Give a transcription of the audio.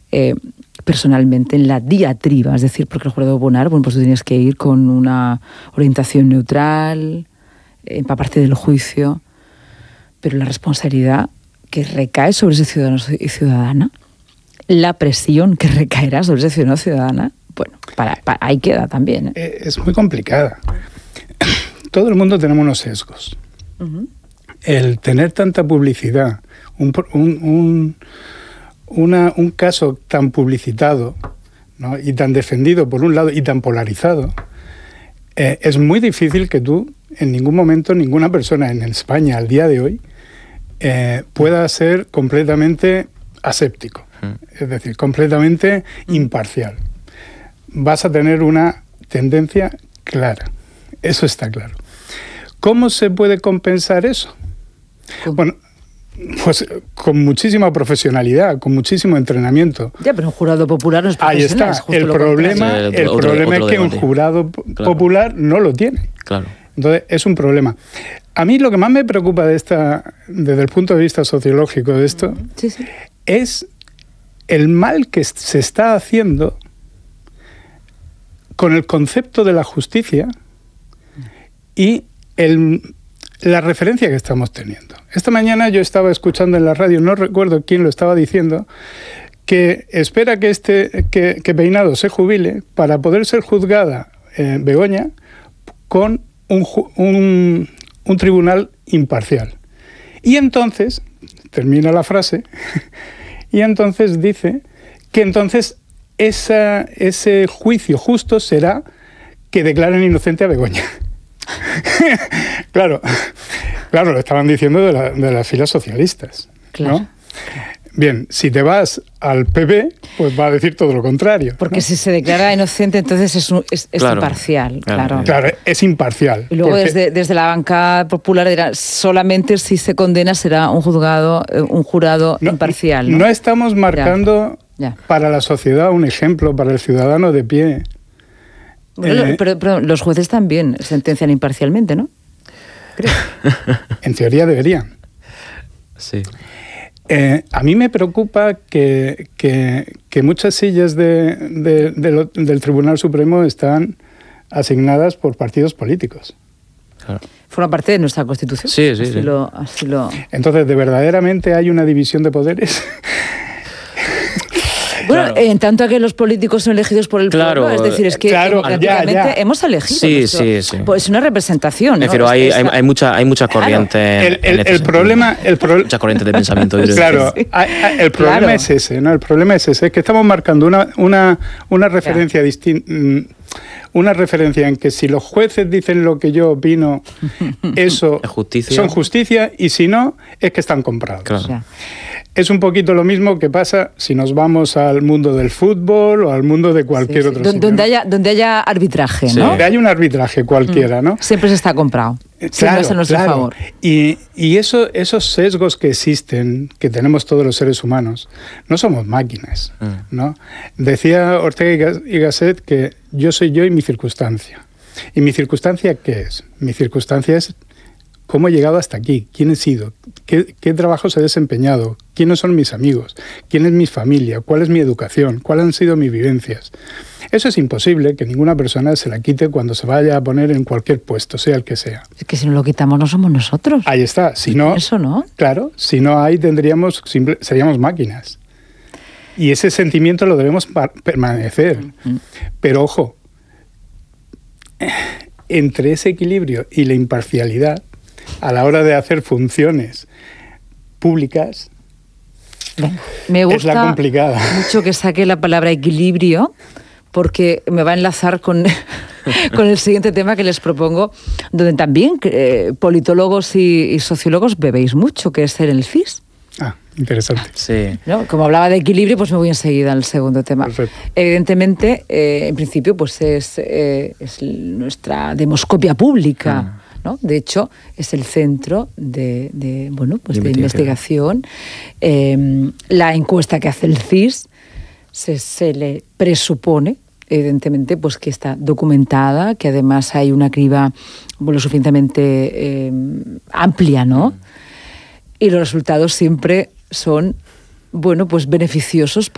personalmente en la diatriba, es decir, porque el jurado Bonar, bueno, pues tú tienes que ir con una orientación neutral, empaparte del juicio, pero la responsabilidad que recae sobre ese ciudadano y ciudadana, la presión que recaerá sobre ese ciudadano o ciudadana, bueno, ahí queda también. Es muy complicada. Todo el mundo tenemos unos sesgos. Uh-huh. El tener tanta publicidad, un caso tan publicitado, ¿no? Y tan defendido por un lado y tan polarizado, es muy difícil que tú, en ningún momento, ninguna persona en España al día de hoy, pueda ser completamente aséptico, es decir, completamente imparcial. Vas a tener una tendencia clara, eso está claro. ¿Cómo se puede compensar eso? Bueno, pues con muchísima profesionalidad, con muchísimo entrenamiento. Ya, pero un jurado popular no es profesional. Ahí está. El problema es que un jurado popular no lo tiene. Claro. Entonces, es un problema. A mí lo que más me preocupa desde el punto de vista sociológico de esto, es el mal que se está haciendo con el concepto de la justicia y la referencia que estamos teniendo. Esta mañana yo estaba escuchando en la radio, no recuerdo quién lo estaba diciendo, que espera que Peinado se jubile para poder ser juzgada Begoña con un tribunal imparcial. Y entonces, termina la frase, y entonces dice que entonces ese juicio justo será que declaren inocente a Begoña. Claro, lo estaban diciendo de las filas socialistas, claro, ¿no? Bien, si te vas al PP, pues va a decir todo lo contrario. Porque si se declara inocente, entonces es claro, imparcial. Claro, es imparcial. Y luego desde la banca popular dirá, solamente si se condena será un jurado imparcial. No estamos marcando para la sociedad un ejemplo, para el ciudadano de pie. Bueno, pero los jueces también sentencian imparcialmente, ¿no? Creo. En teoría deberían. Sí. A mí me preocupa que muchas sillas del Tribunal Supremo están asignadas por partidos políticos. Claro. Forma parte de nuestra Constitución. Sí. Así lo... Entonces, ¿de verdaderamente hay una división de poderes? Bueno, claro. En tanto a que los políticos son elegidos por el pueblo, es decir, es que democráticamente hemos elegido. Sí. Pues es una representación, ¿no? Pero hay mucha corriente. El problema, mucha corriente de pensamiento. Claro, el problema es ese, ¿no? El problema es ese, es que estamos marcando una referencia distinta. Una referencia en que si los jueces dicen lo que yo opino, eso son justicia, y si no, es que están comprados. Claro. Es un poquito lo mismo que pasa si nos vamos al mundo del fútbol o al mundo de cualquier otro sitio. Donde haya arbitraje, ¿no? Donde haya un arbitraje cualquiera, ¿no? Siempre se está comprado. Siempre es a nuestro favor. Y esos sesgos que existen, que tenemos todos los seres humanos, no somos máquinas, ¿no? Decía Ortega y Gasset que yo soy yo y mi circunstancia. ¿Y mi circunstancia qué es? Mi circunstancia es cómo he llegado hasta aquí, quién he sido, qué trabajos he desempeñado, quiénes son mis amigos, quién es mi familia, cuál es mi educación, cuáles han sido mis vivencias. Eso es imposible que ninguna persona se la quite cuando se vaya a poner en cualquier puesto, sea el que sea. Es que si no lo quitamos no somos nosotros. Ahí está. Si no, eso no. Claro, si no ahí seríamos máquinas. Y ese sentimiento lo debemos permanecer. Pero ojo, entre ese equilibrio y la imparcialidad, a la hora de hacer funciones públicas, me gusta es la complicada. Mucho que saque la palabra equilibrio, porque me va a enlazar con el siguiente tema que les propongo, donde también politólogos y sociólogos bebéis mucho, que es ser el FIS. Interesante. Sí. ¿No? Como hablaba de equilibrio, pues me voy enseguida al segundo tema. Perfecto. Evidentemente, en principio, pues es nuestra demoscopia pública. ¿No? De hecho, es el centro de investigación. La encuesta que hace el CIS se le presupone, evidentemente, pues que está documentada, que además hay una criba lo suficientemente amplia, ¿no? Y los resultados siempre son, beneficiosos